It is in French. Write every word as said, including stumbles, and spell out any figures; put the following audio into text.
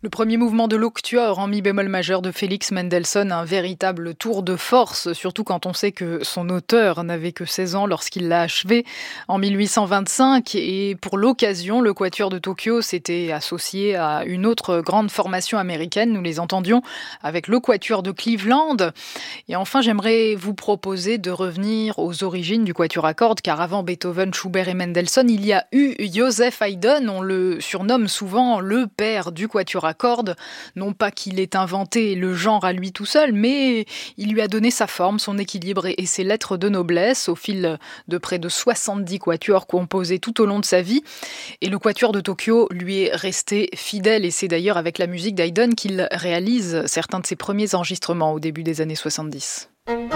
Le premier mouvement de l'Octuor en mi bémol majeur de Félix Mendelssohn, un véritable tour de force, surtout quand on sait que son auteur n'avait que seize ans lorsqu'il l'a achevé en mille huit cent vingt-cinq. Et pour l'occasion, le Quatuor de Tokyo s'était associé à une autre grande formation américaine, nous les entendions, avec le Quatuor de Cleveland. Et enfin, j'aimerais vous proposer de revenir aux origines du Quatuor à cordes, car avant Beethoven, Schubert et Mendelssohn, il y a eu Joseph Haydn, on le surnomme souvent le père du Quatuor à cordes. Non pas qu'il ait inventé le genre à lui tout seul, mais il lui a donné sa forme, son équilibre et ses lettres de noblesse au fil de près de soixante-dix quatuors composés tout au long de sa vie. Et le Quatuor de Tokyo lui est resté fidèle, et c'est d'ailleurs avec la musique d'Haydn qu'il réalise certains de ses premiers enregistrements au début des années soixante-dix.